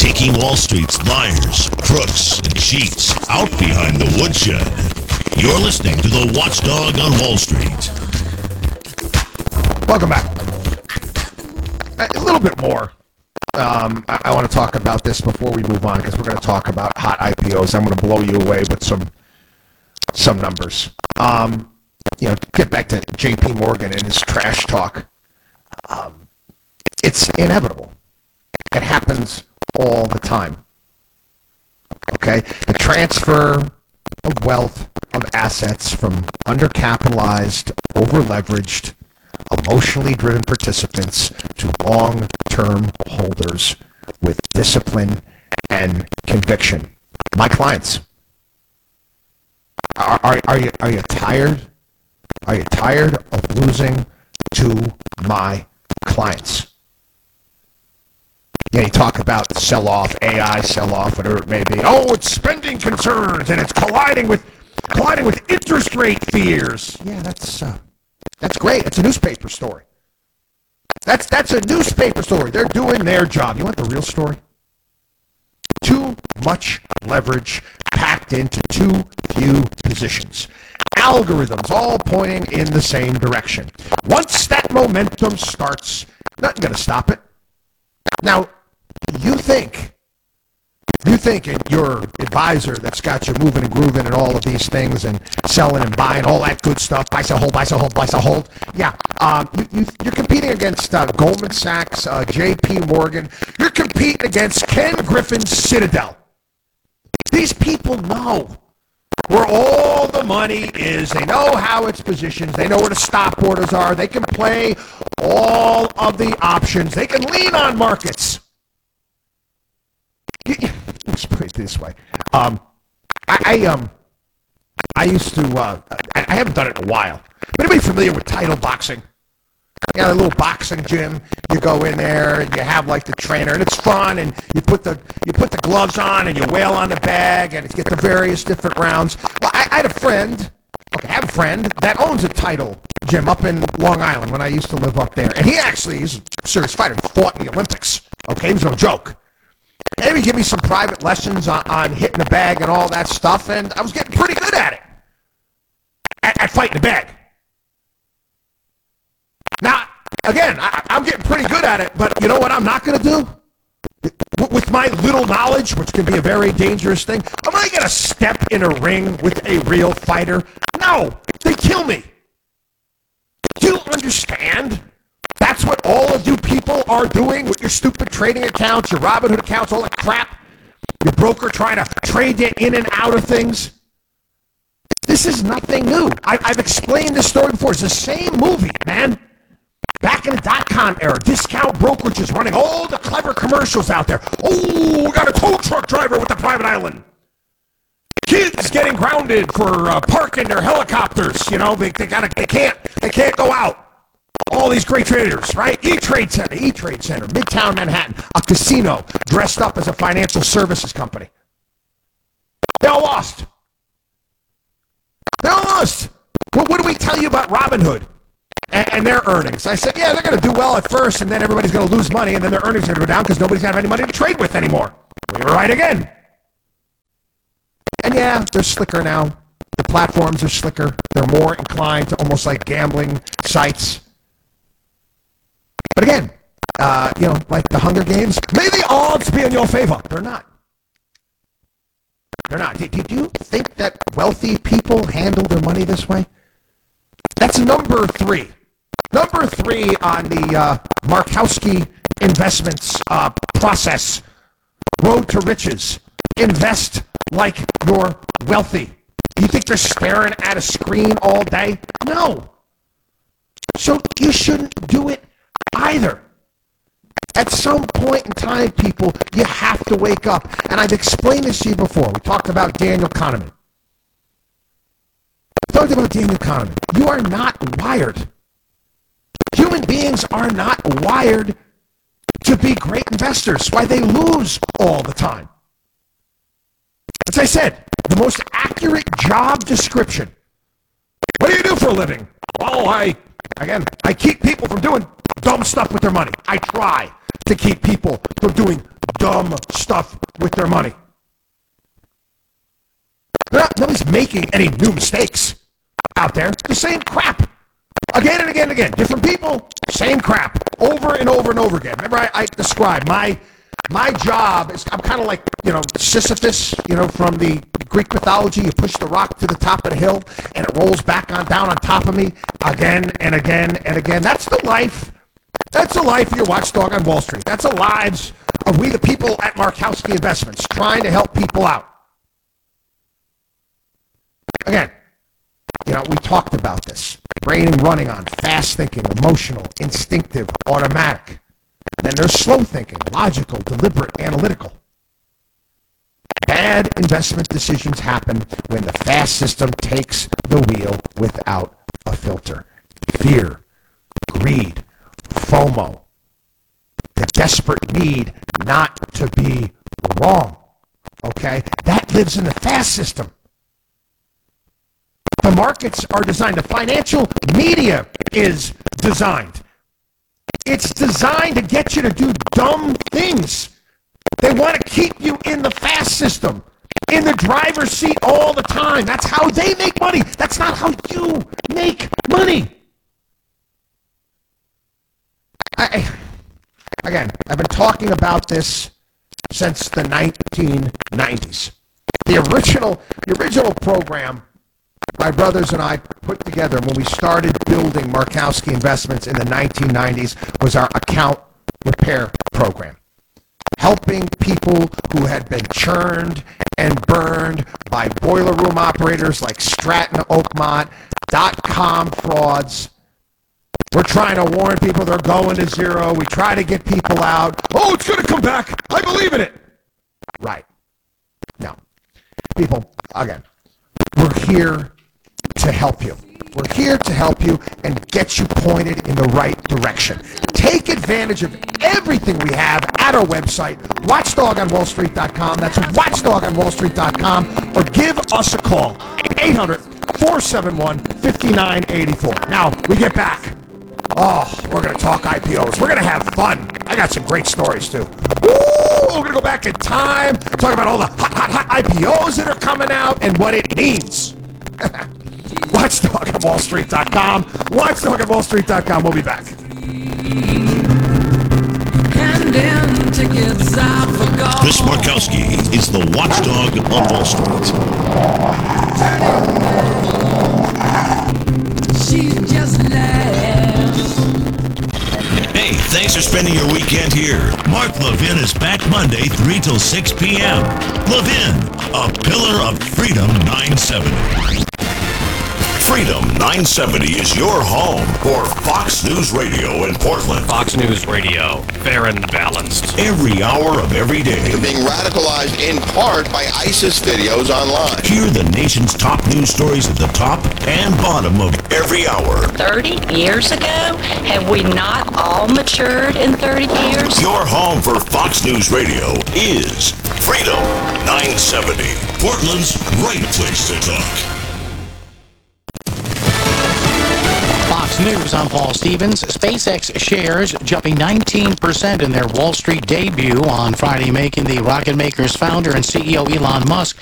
Taking Wall Street's liars, crooks, and cheats out behind the woodshed. You're listening to the Watchdog on Wall Street. Welcome back. A little bit more. I want to talk about this before we move on, because we're going to talk about hot IPOs. I'm going to blow you away with some numbers. Get back to J.P. Morgan and his trash talk. It's inevitable. It happens all the time. Okay? The transfer of wealth, of assets from undercapitalized, over-leveraged, emotionally driven participants to long-term holders with discipline and conviction. My clients. Are you tired? Are you tired of losing to my clients? You talk about sell-off, AI sell-off, whatever it may be. Oh, it's spending concerns and it's colliding with interest rate fears. Yeah, that's great. It's a newspaper story. That's a newspaper story. They're doing their job. You want the real story? Too much leverage packed into too few positions. Algorithms all pointing in the same direction. Once that momentum starts, nothing going to stop it. Now, you think and your advisor that's got you moving and grooving and all of these things and selling and buying all that good stuff, buy, sell, hold, buy, sell, hold, buy, sell, hold. Yeah, you're competing against Goldman Sachs, J.P. Morgan. You're competing against Ken Griffin's Citadel. These people know where all the money is. They know how it's positioned. They know where the stop orders are. They can play all of the options. They can lean on markets. Let's put it this way. I used to, I haven't done it in a while. But anybody familiar with title boxing? You know, a little boxing gym. You go in there and you have like the trainer, and it's fun. And you put the gloves on and you wail on the bag and get the various different rounds. Well, I have a friend that owns a title gym up in Long Island when I used to live up there, and he's a serious fighter. He fought in the Olympics. Okay, he was no joke. And he would give me some private lessons on hitting the bag and all that stuff, and I was getting pretty good at it. At fighting the bag. Now, again, I'm getting pretty good at it, but you know what I'm not going to do? With my little knowledge, which can be a very dangerous thing, am I going to step in a ring with a real fighter? No, they kill me. Do you understand? That's what all of you people are doing with your stupid trading accounts, your Robinhood accounts, all that crap. Your broker trying to trade you in and out of things. This is nothing new. I've explained this story before. It's the same movie, man. Back in the dot-com era, discount brokerages running all the clever commercials out there. Oh, we got a tow truck driver with a private island. Kids getting grounded for parking their helicopters. You know, they can't go out. All these great traders, right? E-Trade Center, Midtown Manhattan, a casino dressed up as a financial services company. They all lost. What do we tell you about Robinhood and their earnings? I said, yeah, they're going to do well at first, and then everybody's going to lose money, and then their earnings are going to go down because nobody's going to have any money to trade with anymore. We were right again. And yeah, they're slicker now. The platforms are slicker. They're more inclined to almost like gambling sites. But again, like the Hunger Games, may the odds be in your favor. They're not. Did you think that wealthy people handle their money this way? That's number 3. Number 3 on the Markowski Investments process. Road to riches. Invest like you're wealthy. You think they're staring at a screen all day? No. So you shouldn't do it either. At some point in time, people, you have to wake up. And I've explained this to you before. We talked about Daniel Kahneman. You are not wired. Human beings are not wired to be great investors. That's why they lose all the time. As I said, the most accurate job description. What do you do for a living? Well, I keep people from doing dumb stuff with their money. I try to keep people from doing dumb stuff with their money. Nobody's making any new mistakes out there. The same crap. Again and again and again. Different people, same crap. Over and over and over again. Remember I described my job is, I'm kind of like, Sisyphus, from the Greek mythology. You push the rock to the top of the hill and it rolls back down on top of me again and again and again. That's the life. That's the life of your watchdog on Wall Street. That's the lives of we the people at Markowski Investments trying to help people out. Again, we talked about this. Brain running on fast thinking, emotional, instinctive, automatic. And then there's slow thinking, logical, deliberate, analytical. Bad investment decisions happen when the fast system takes the wheel without a filter. Fear, greed, FOMO, the desperate need not to be wrong. Okay? That lives in the fast system. The markets are designed, the financial media is designed. It's designed to get you to do dumb things. They want to keep you in the fast system, in the driver's seat all the time. That's how they make money. That's not how you make money. Again, I've been talking about this since the 1990s. The original program my brothers and I put together when we started building Markowski Investments in the 1990s was our account repair program. Helping people who had been churned and burned by boiler room operators like Stratton Oakmont, .com frauds. We're trying to warn people they're going to zero. We try to get people out. Oh, it's going to come back. I believe in it. Right. No. People, again, we're here to help you. We're here to help you and get you pointed in the right direction. Take advantage of everything we have at our website, watchdogonwallstreet.com. That's watchdogonwallstreet.com. Or give us a call, 800-471-5984. Now, we get back. Oh, we're going to talk IPOs. We're going to have fun. I got some great stories, too. We're going to go back in time, talk about all the hot IPOs that are coming out and what it means. WatchdogOnWallStreet.com. WatchdogOnWallStreet.com. We'll be back. Chris Markowski is the watchdog on Wall Street. She just laughs. Hey, thanks for spending your weekend here. Mark Levin is back Monday, 3 till 6 p.m. Levin, a pillar of Freedom 970. Freedom 970 is your home for Fox News Radio in Portland. Fox News Radio, fair and balanced. Every hour of every day. They're being radicalized in part by ISIS videos online. Hear the nation's top news stories at the top and bottom of every hour. 30 years ago? Have we not all matured in 30 years? Your home for Fox News Radio is Freedom 970. Portland's right place to talk. Fox News, I'm Paul Stevens. SpaceX shares jumping 19% in their Wall Street debut on Friday, making the rocket maker's founder and CEO Elon Musk